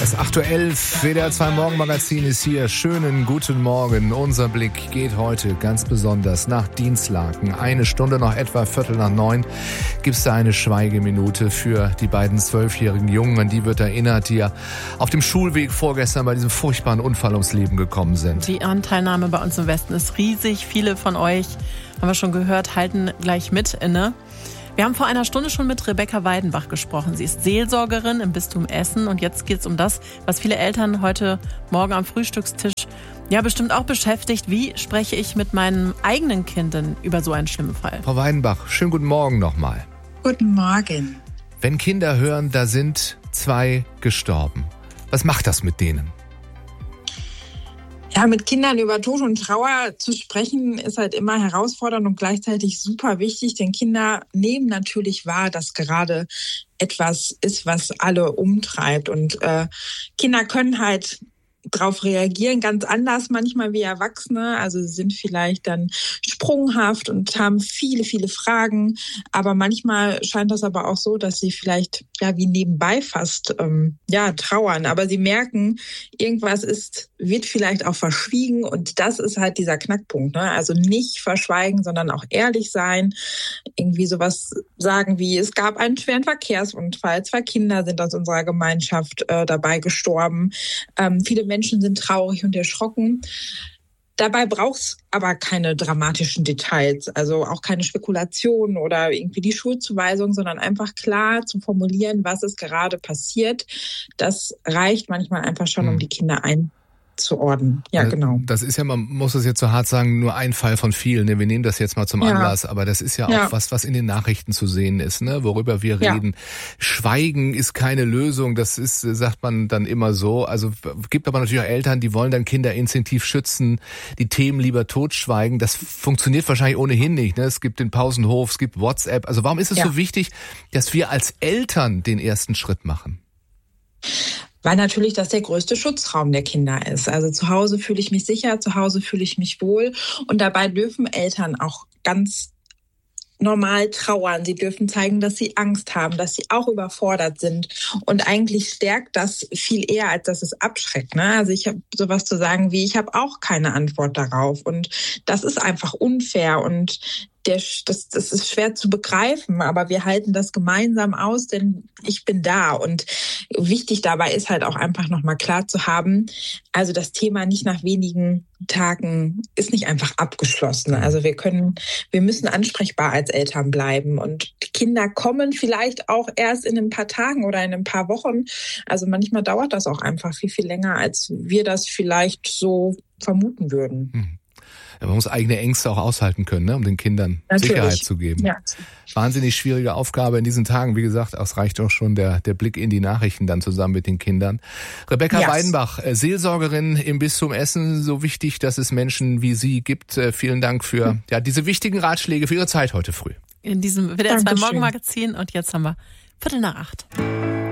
Das 8:11 WDR 2 Morgenmagazin ist hier. Schönen guten Morgen. Unser Blick geht heute ganz besonders nach Dinslaken. 1 Stunde noch etwa 8:45 gibt es da eine Schweigeminute für die beiden 12-jährigen Jungen. An die wird erinnert, die ja auf dem Schulweg vorgestern bei diesem furchtbaren Unfall ums Leben gekommen sind. Die Anteilnahme bei uns im Westen ist riesig. Viele von euch, haben wir schon gehört, halten gleich mit inne. Wir haben vor einer Stunde schon mit Rebecca Weidenbach gesprochen. Sie ist Seelsorgerin im Bistum Essen und jetzt geht es um das, was viele Eltern heute Morgen am Frühstückstisch ja bestimmt auch beschäftigt. Wie spreche ich mit meinem eigenen Kind denn über so einen schlimmen Fall? Frau Weidenbach, schönen guten Morgen nochmal. Guten Morgen. Wenn Kinder hören, da sind 2 gestorben, was macht das mit denen? Ja, mit Kindern über Tod und Trauer zu sprechen, ist halt immer herausfordernd und gleichzeitig super wichtig, denn Kinder nehmen natürlich wahr, dass gerade etwas ist, was alle umtreibt. Und Kinder können halt darauf reagieren, ganz anders manchmal wie Erwachsene. Also sie sind vielleicht dann sprunghaft und haben viele, viele Fragen. Aber manchmal scheint das aber auch so, dass sie vielleicht ja wie nebenbei fast trauern. Aber sie merken, irgendwas wird vielleicht auch verschwiegen. Und das ist halt dieser Knackpunkt. Ne? Also nicht verschweigen, sondern auch ehrlich sein. Irgendwie sowas sagen wie, es gab einen schweren Verkehrsunfall. 2 Kinder sind aus unserer Gemeinschaft dabei gestorben. Viele Menschen sind traurig und erschrocken. Dabei braucht's aber keine dramatischen Details, also auch keine Spekulationen oder irgendwie die Schuldzuweisung, sondern einfach klar zu formulieren, was ist gerade passiert. Das reicht manchmal einfach schon, um die Kinder einzuordnen. Ja, genau. Das ist ja, man muss es jetzt so hart sagen, nur ein Fall von vielen. Ne? Wir nehmen das jetzt mal zum Anlass, aber das ist ja auch was in den Nachrichten zu sehen ist, ne? Worüber wir reden. Schweigen ist keine Lösung, das ist, sagt man dann immer so. Also gibt aber natürlich auch Eltern, die wollen dann Kinder instinktiv schützen, die Themen lieber totschweigen. Das funktioniert wahrscheinlich ohnehin nicht. Ne? Es gibt den Pausenhof, es gibt WhatsApp. Also warum ist es so wichtig, dass wir als Eltern den ersten Schritt machen? Weil natürlich das der größte Schutzraum der Kinder ist. Also zu Hause fühle ich mich sicher, zu Hause fühle ich mich wohl. Und dabei dürfen Eltern auch ganz normal trauern. Sie dürfen zeigen, dass sie Angst haben, dass sie auch überfordert sind. Und eigentlich stärkt das viel eher, als dass es abschreckt. Ne? Also ich habe sowas zu sagen wie, ich habe auch keine Antwort darauf. Und das ist einfach unfair und das ist schwer zu begreifen, aber wir halten das gemeinsam aus, denn ich bin da. Und wichtig dabei ist halt auch einfach nochmal klar zu haben, also das Thema nicht nach wenigen Tagen ist nicht einfach abgeschlossen. Also wir müssen ansprechbar als Eltern bleiben. Und die Kinder kommen vielleicht auch erst in ein paar Tagen oder in ein paar Wochen. Also manchmal dauert das auch einfach viel, viel länger, als wir das vielleicht so vermuten würden. Ja, man muss eigene Ängste auch aushalten können, ne, um den Kindern Sicherheit zu geben. Ja. Wahnsinnig schwierige Aufgabe in diesen Tagen. Wie gesagt, es reicht auch schon der Blick in die Nachrichten dann zusammen mit den Kindern. Rebecca Weidenbach, Seelsorgerin im Bistum Essen. So wichtig, dass es Menschen wie Sie gibt. Vielen Dank für diese wichtigen Ratschläge, für Ihre Zeit heute früh. In diesem WDR 2 Morgenmagazin. Und jetzt haben wir 7:45.